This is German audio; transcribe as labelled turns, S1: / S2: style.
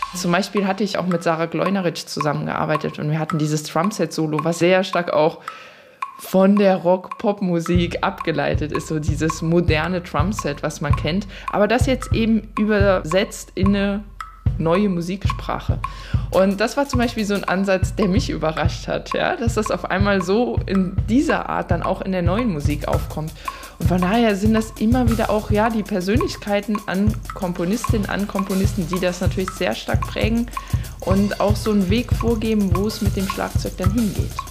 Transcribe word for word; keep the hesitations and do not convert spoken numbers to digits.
S1: Zum Beispiel hatte ich auch mit Sarah Gleunerich zusammengearbeitet und wir hatten dieses Drumset-Solo, was sehr stark auch von der Rock-Pop-Musik abgeleitet ist, so dieses moderne Drumset, was man kennt, aber das jetzt eben übersetzt in eine neue Musiksprache. Und das war zum Beispiel so ein Ansatz, der mich überrascht hat, ja? Dass das auf einmal so in dieser Art dann auch in der neuen Musik aufkommt. Und von daher sind das immer wieder auch ja, die Persönlichkeiten an Komponistinnen, an Komponisten, die das natürlich sehr stark prägen und auch so einen Weg vorgeben, wo es mit dem Schlagzeug dann hingeht.